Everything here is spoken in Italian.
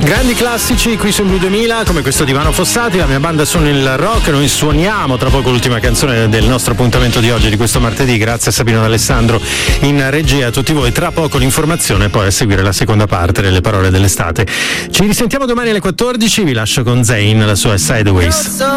Grandi classici qui su Blue 2000, come questo di Ivano Fossati. La mia banda sono il rock. Noi suoniamo tra poco l'ultima canzone del nostro appuntamento di oggi, di questo martedì. Grazie a Sabino D'Alessandro in regia, a tutti voi. Tra poco l'informazione, poi a seguire la seconda parte delle parole dell'estate. Ci risentiamo domani alle 14. Vi lascio con Zayn, la sua Sideways.